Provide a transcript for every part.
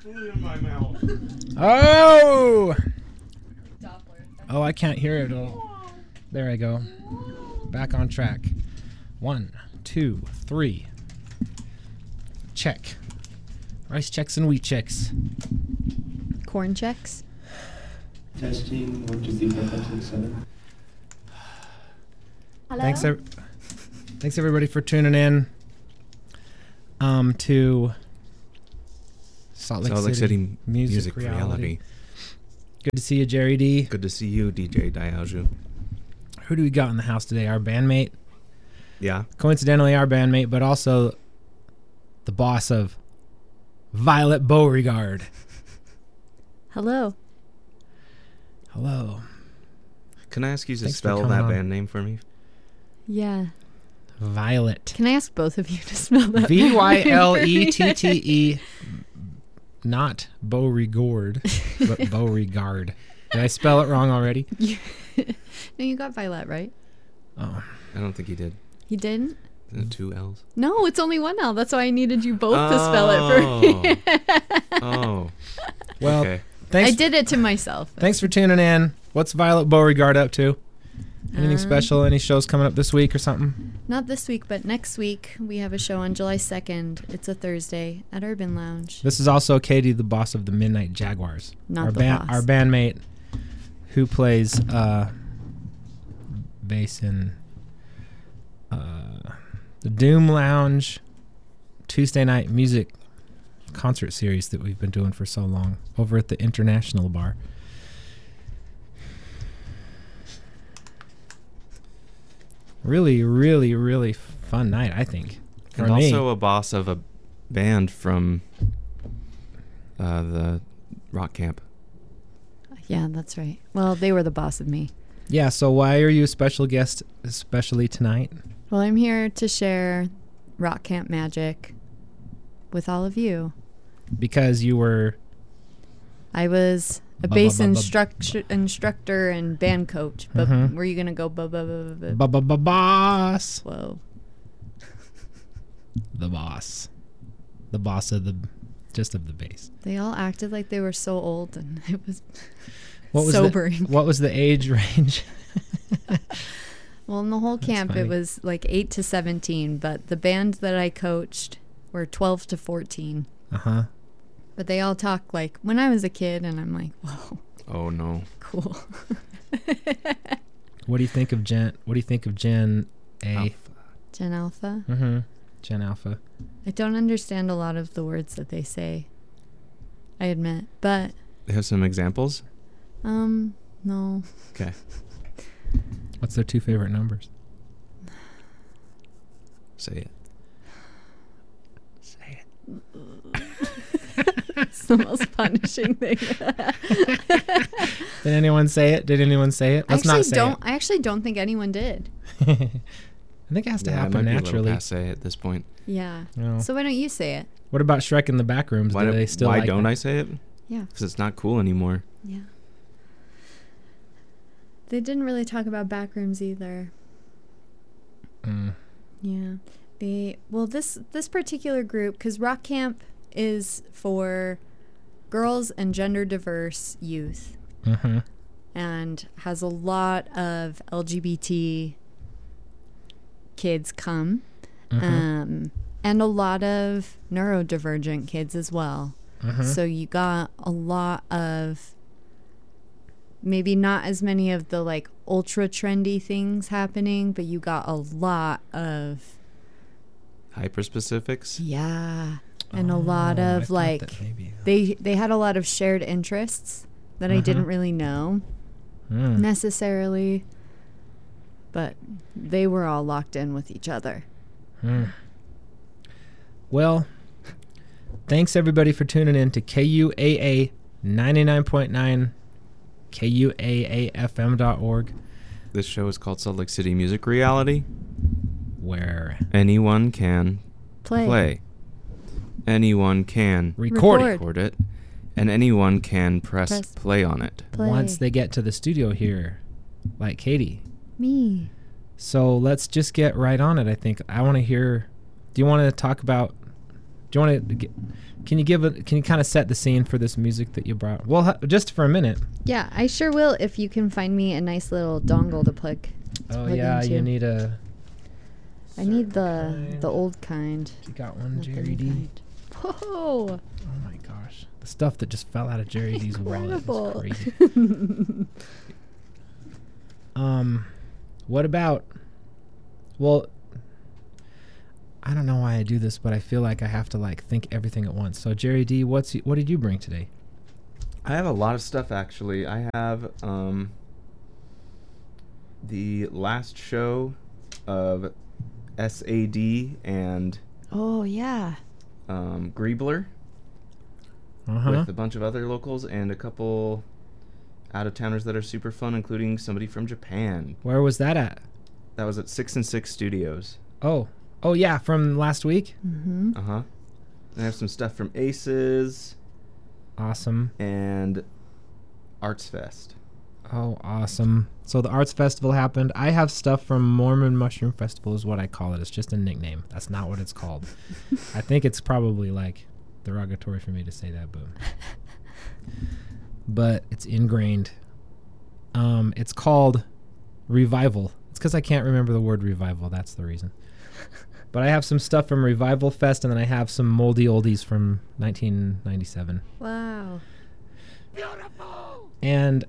in my mouth. Oh! Oh, I can't hear it all. There I go. Back on track. 1, 2, 3. Check. Rice checks and wheat checks. Corn checks. Testing 1, 2, 3, 4, 5, 6, 7. Hello. Thanks everybody for tuning in to Salt Lake City Music Reality. Good to see you, Jerry D. Good to see you, DJ Diaju. Who do we got in the house today? Our bandmate. Yeah. Coincidentally, our bandmate, but also the boss of Violet Beauregard. Hello. Hello. Can I ask you to Thanks for spell coming that on. band name for me? Yeah. Violet. Can I ask both of you to spell that? Vylettee. Not Beauregard, but Beauregard. Did I spell it wrong already? No, you got Violet right. Oh. I don't think he did. He didn't? Is it 2 L's? No, it's only one L. That's why I needed you both to spell it for me. Oh. Well, Okay. thanks. I did it to myself. Thanks for tuning in. What's Violet Beauregard up to? Anything special? Any shows coming up this week or something? Not this week, but next week we have a show on July 2nd. It's a Thursday at Urban Lounge. This is also Katie, the boss of the Midnight Jaguars. Not the boss. Our bandmate who plays bass in the Doom Lounge Tuesday night music concert series that we've been doing for so long over at the International Bar. Really, really, really fun night, I think. For And me. also a boss of a band from the rock camp. Yeah, that's right. Well, they were the boss of me. Yeah, so why are you a special guest, especially tonight? Well, I'm here to share Rock Camp magic with all of you. Because you were... I was a bass instructor and band coach, but were you going to go boss? Whoa. The boss. The boss of the bass. They all acted like they were so old, and it was What sobering. What was the age range? Well, in the whole camp, funny. it was like 8 to 17, but the band that I coached were 12 to 14. Uh-huh. But they all talk like when I was a kid, and I'm like, whoa, Oh, no. cool. What do you think of Gen A? Alpha. Gen Alpha? Mm-hmm. Gen Alpha. I don't understand a lot of the words that they say, I admit, but, They have some examples? no. Okay. What's their 2 favorite numbers? Say it. Say it. It's the most punishing thing. Did anyone say it? Let's not say it. I actually don't think anyone did. I think it has to Yeah, it happen might be a naturally. little passe at this point. Yeah. No. So why don't you say it? What about Shrek in the back rooms? Why, Do they still why like don't that? I say it? Yeah. Because it's not cool anymore. Yeah. They didn't really talk about backrooms either. Mm. Yeah. This particular group, because Rock Camp is for girls and gender diverse youth, Mm-hmm. and has a lot of LGBT kids come, Mm-hmm. and a lot of neurodivergent kids as well. Mm-hmm. So you got a lot of, maybe not as many of the like ultra trendy things happening, but you got a lot of, Hyper-specifics? yeah, and a lot I of thought like, that maybe. they had a lot of shared interests that I didn't really know Mm. necessarily, but they were all locked in with each other. Mm. Well, thanks everybody for tuning in to KUAA 99.9 KUAAFM.org, This show is called Salt Lake City Music Reality. where Anyone can play. Anyone can record it. And anyone can press play on it. Play. once they get to the studio here, like Katie. Me. So let's just get right on it, I think. I want to hear... Do you want to talk about Do you want to? Can you kind of set the scene for this music that you brought? Well, just for a minute. Yeah, I sure will. If you can find me a nice little dongle to plug. You need a. I need the old kind. You got one, Jerry D. Whoa! Oh my gosh, the stuff that just fell out of Jerry D's wallet is crazy. What about? Well, I don't know why I do this, but I feel like I have to like think everything at once. So Jerry D, what did you bring today? I have a lot of stuff actually. I have the last show of SAD and oh yeah, Griebler with a bunch of other locals and a couple out-of-towners that are super fun, including somebody from Japan. Where was that at? That was at 6 and 6 Studios. Oh yeah, from last week. Mm-hmm. And I have some stuff from Aces. Awesome. And Arts Fest. Oh, awesome. So the Arts Festival happened. I have stuff from Mormon Mushroom Festival is what I call it. It's just a nickname. That's not what it's called. I think it's probably like derogatory for me to say that, but it's ingrained. It's called Revival. It's because I can't remember the word revival. That's the reason. But I have some stuff from Revival Fest, and then I have some moldy oldies from 1997. Wow. Beautiful. And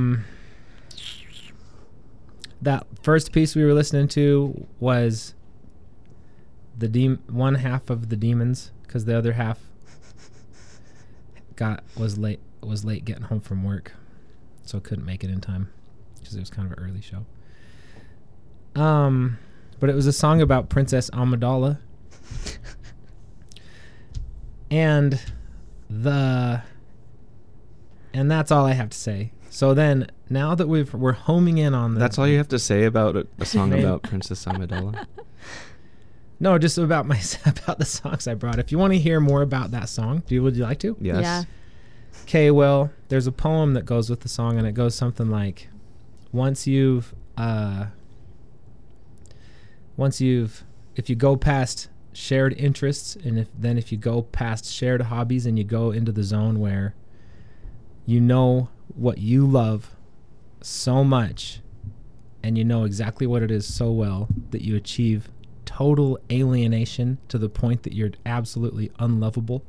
that first piece we were listening to was one half of the Demons, because the other half was late getting home from work, so couldn't make it in time because it was kind of an early show. But it was a song about Princess Amidala. and that's all I have to say. So then, now that we're homing in on that's all you have to say about a song about Princess Amidala? No, just about the songs I brought. If you want to hear more about that song, would you like to? Yes. Yeah. Okay, well, there's a poem that goes with the song, and it goes something like, if you go past shared interests, and if you go past shared hobbies and you go into the zone where you know what you love so much and you know exactly what it is so well that you achieve total alienation to the point that you're absolutely unlovable,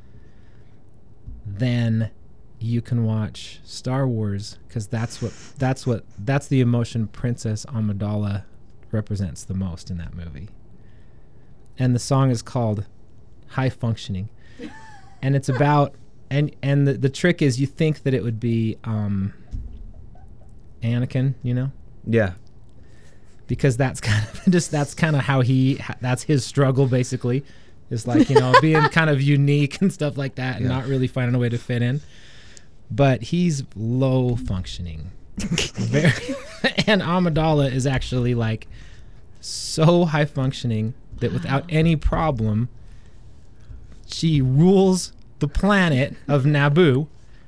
then you can watch Star Wars, because that's the emotion Princess Amidala represents the most in that movie. And the song is called High Functioning. And it's about and the trick is you think that it would be Anakin, you know? Yeah. Because that's kind of how that's his struggle basically. Is like, being kind of unique and stuff like that and not really finding a way to fit in. But he's low functioning. And Amidala is actually like so high functioning that without any problem, she rules the planet of Naboo.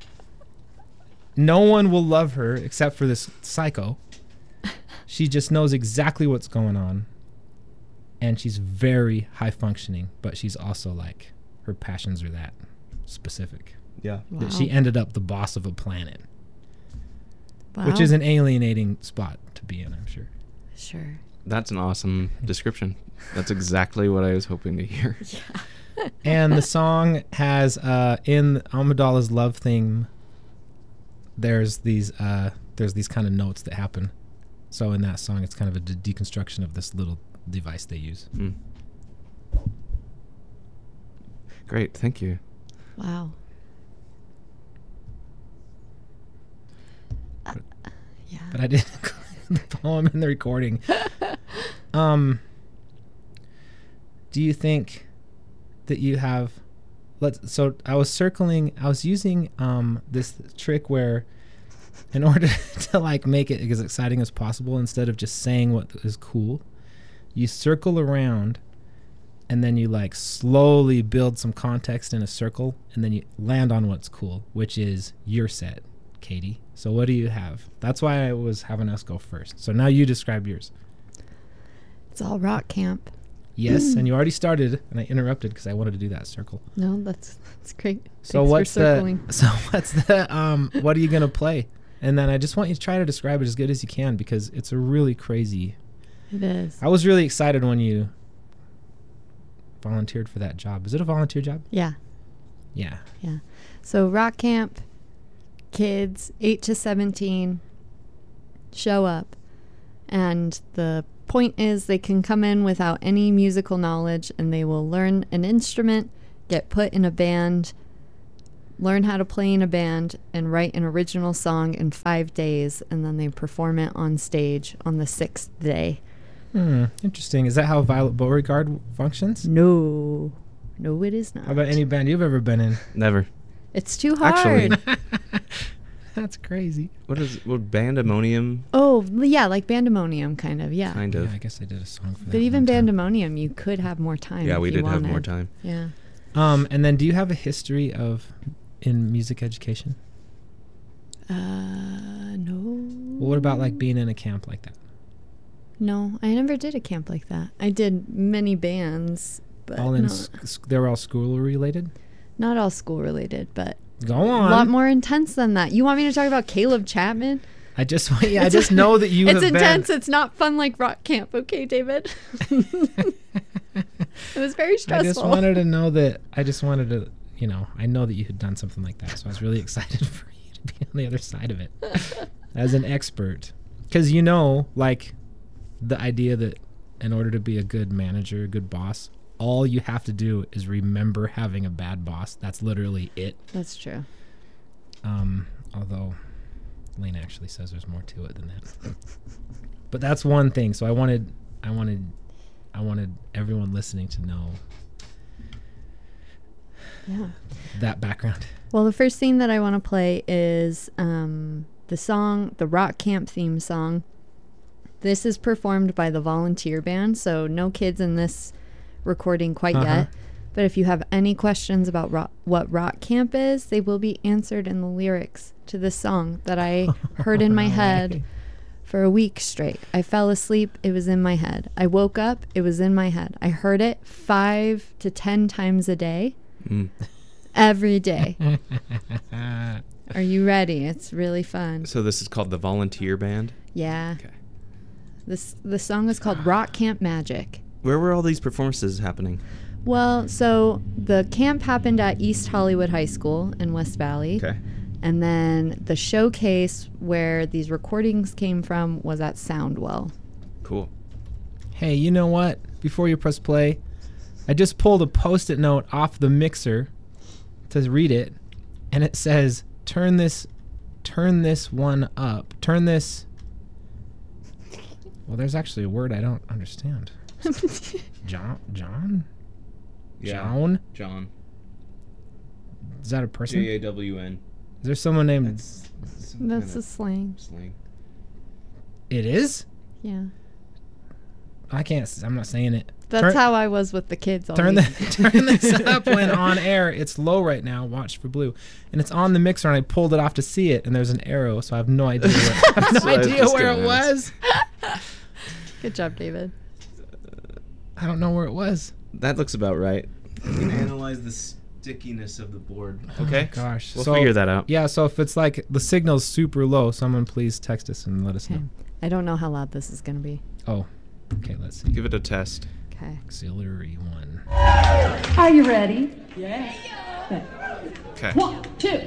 No one will love her except for this psycho. She just knows exactly what's going on. And she's very high functioning, but she's also like, her passions are that specific. Yeah. Wow. That she ended up the boss of a planet. Wow. Which is an alienating spot to be in, I'm sure. Sure. That's an awesome description. That's exactly what I was hoping to hear. Yeah. And the song has, in Amidala's love theme, there's these kind of notes that happen. So in that song, it's kind of a deconstruction of this little device they use. Mm. Great, thank you. Wow. Yeah. But I didn't include the poem in the recording. Do you think that you have... So I was using this trick where in order to like make it as exciting as possible, instead of just saying what is cool, you circle around and then you like slowly build some context in a circle and then you land on what's cool, which is your set, Katie. So what do you have? That's why I was having us go first. So now you describe yours. It's all rock camp. Yes, and you already started, and I interrupted because I wanted to do that circle. No, that's great. So Thanks what's for circling. what are you gonna play? And then I just want you to try to describe it as good as you can because it's a really crazy. It is. I was really excited when you volunteered for that job. Is it a volunteer job? Yeah. Yeah. Yeah. So rock camp, kids 8 to 17 show up, and the point is they can come in without any musical knowledge, and they will learn an instrument, get put in a band, learn how to play in a band, and write an original song in 5 days, and then they perform it on stage on the 6th day. Interesting. Is that how Violet Beauregard functions? No, it is not. How about any band you've ever been in? Never. It's too hard. Actually, That's crazy. what Bandemonium? Oh, yeah, like Bandemonium, kind of, yeah. Kind of. Yeah, I guess I did a song for that. But even one time. Bandemonium, you could have more time. Yeah, if we you did have wanted. more time. Yeah. And then do you have a history in music education? No. Well, what about like being in a camp like that? No, I never did a camp like that. I did many bands, but All in they were all school related? not all school related, but Go a on. lot more intense than that. You want me to talk about Caleb Chapman? I just know that you It's have intense. It's not fun like rock camp, okay, David? It was very I stressful. just wanted to know that. I just wanted to, I know that you had done something like that, so I was really excited for you to be on the other side of it as an expert, because like the idea that in order to be a good manager, a good boss, all you have to do is remember having a bad boss. That's literally it. That's true. Although Lane actually says there's more to it than that. But that's one thing. So I wanted everyone listening to know that background. Well, the first thing that I want to play is the rock camp theme song. This is performed by the volunteer band, so no kids in this recording quite yet. But if you have any questions about what rock camp is, they will be answered in the lyrics to this song that I heard in my head for a week straight. I fell asleep, it was in my head. I woke up, it was in my head. I heard it 5 to 10 times a day, every day. Are you ready? It's really fun. So this is called the Volunteer Band? Yeah. Okay. The song is called Rock Camp Magic. Where were all these performances happening? Well, so the camp happened at East Hollywood High School in West Valley. Okay. And then the showcase where these recordings came from was at Soundwell. Cool. Hey, you know what? Before you press play, I just pulled a Post-it note off the mixer to read it, and it says, turn this one up. Turn this... Well, there's actually a word I don't understand. John? Yeah. John? Is that a person? Jawn. Is there someone named... That's a slang. It is? Yeah. I'm not saying it. That's how I was with the kids all Turn week. this up when on air. It's low right now. Watch for blue. And it's on the mixer, and I pulled it off to see it, and there's an arrow, so I have no idea where it was. Good job, David. I don't know where it was. That looks about right. You can analyze the stickiness of the board. Okay? Oh, gosh. We'll figure that out. Yeah, so if it's like the signal's super low, someone please text us and let us know. I don't know how loud this is going to be. Oh, okay, let's see. Give it a test. Okay. Auxiliary 1. Are you ready? Okay. 1, 2.